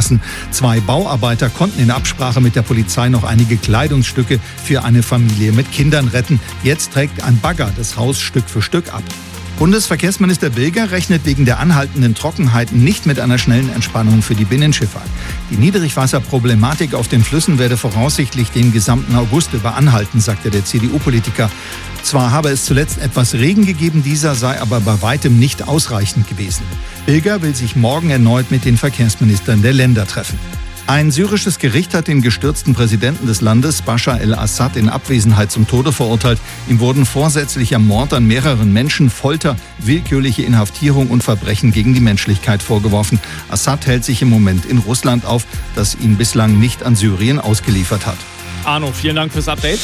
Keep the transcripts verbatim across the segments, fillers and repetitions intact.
lassen. Zwei Bauarbeiter konnten in Absprache mit der Polizei noch einige Kleidungsstücke für eine Familie mit Kindern retten. Jetzt trägt ein Bagger das Haus Stück für Stück ab. Bundesverkehrsminister Bilger rechnet wegen der anhaltenden Trockenheit nicht mit einer schnellen Entspannung für die Binnenschifffahrt. Die Niedrigwasserproblematik auf den Flüssen werde voraussichtlich den gesamten August über anhalten, sagte der C D U-Politiker. Zwar habe es zuletzt etwas Regen gegeben, dieser sei aber bei weitem nicht ausreichend gewesen. Bilger will sich morgen erneut mit den Verkehrsministern der Länder treffen. Ein syrisches Gericht hat den gestürzten Präsidenten des Landes, Bashar el-Assad, in Abwesenheit zum Tode verurteilt. Ihm wurden vorsätzlicher Mord an mehreren Menschen, Folter, willkürliche Inhaftierung und Verbrechen gegen die Menschlichkeit vorgeworfen. Assad hält sich im Moment in Russland auf, das ihn bislang nicht an Syrien ausgeliefert hat. Arno, vielen Dank fürs Update.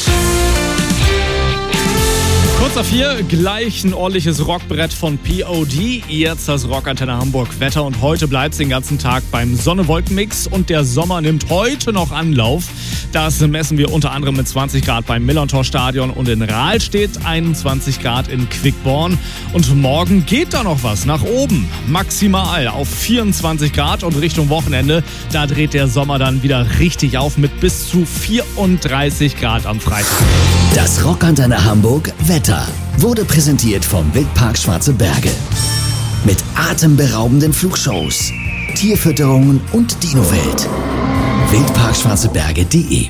Kurz nach vier, gleich ein ordentliches Rockbrett von P O D. Jetzt das Rockantenne Hamburg Wetter und heute bleibt es den ganzen Tag beim Sonne-Wolken-Mix und der Sommer nimmt heute noch Anlauf. Das messen wir unter anderem mit zwanzig Grad beim Millerntor-Stadion und in Rahlstedt, einundzwanzig Grad in Quickborn. Und morgen geht da noch was nach oben, maximal auf vierundzwanzig Grad und Richtung Wochenende, da dreht der Sommer dann wieder richtig auf mit bis zu vierunddreißig Grad am Freitag. Das Rockantenne Hamburg Wetter wurde präsentiert vom Wildpark Schwarze Berge. Mit atemberaubenden Flugshows, Tierfütterungen und Dinowelt. wildpark schwarze berge punkt de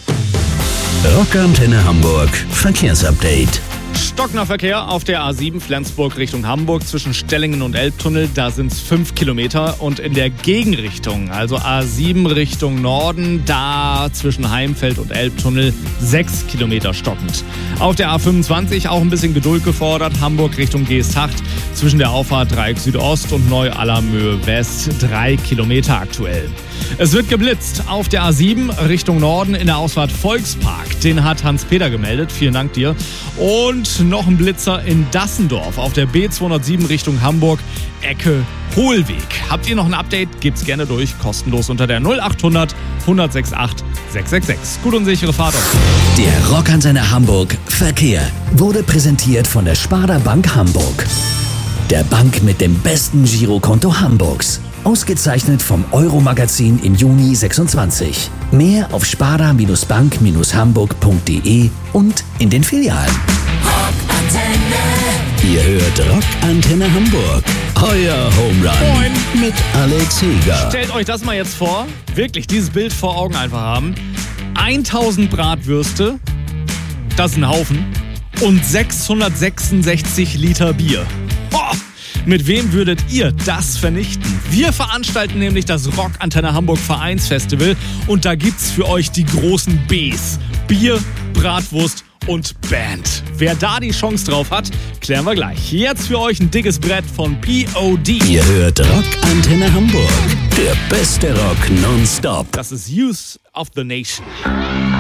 Rockantenne Hamburg Verkehrsupdate. Stockender Verkehr auf der A sieben Flensburg Richtung Hamburg zwischen Stellingen und Elbtunnel, da sind es fünf Kilometer und in der Gegenrichtung, also A sieben Richtung Norden, da zwischen Heimfeld und Elbtunnel sechs Kilometer stockend. Auf der A fünfundzwanzig auch ein bisschen Geduld gefordert, Hamburg Richtung Geesthacht zwischen der Auffahrt Dreieck Südost und Neu-Allermöhe West drei Kilometer aktuell. Es wird geblitzt auf der A sieben Richtung Norden in der Ausfahrt Volkspark. Den hat Hans-Peter gemeldet. Vielen Dank dir. Und noch ein Blitzer in Dassendorf auf der B zweihundertsieben Richtung Hamburg, Ecke Hohlweg. Habt ihr noch ein Update? Gebt's gerne durch. Kostenlos unter der null achthundert, hundertsechsundachtzig, sechshundertsechsundsechzig. Gut und sichere Fahrt auf. Der Rockantenne Hamburg Verkehr wurde präsentiert von der Sparda Bank Hamburg. Der Bank mit dem besten Girokonto Hamburgs. Ausgezeichnet vom Euro-Magazin im Juni sechsundzwanzig. Mehr auf sparda Bank Hamburg punkt de und in den Filialen. Rockantenne. Ihr hört Rockantenne Hamburg. Euer Home Run. Moin. Mit Alex Heger. Stellt euch das mal jetzt vor. Wirklich dieses Bild vor Augen einfach haben. tausend Bratwürste. Das ist ein Haufen. Und sechshundertsechsundsechzig Liter Bier. Boah. Mit wem würdet ihr das vernichten? Wir veranstalten nämlich das Rockantenne Hamburg Vereinsfestival und da gibt's für euch die großen Bs. Bier, Bratwurst und Band. Wer da die Chance drauf hat, klären wir gleich. Jetzt für euch ein dickes Brett von P O D. Ihr hört Rockantenne Hamburg. Der beste Rock nonstop. Das ist Youth of the Nation.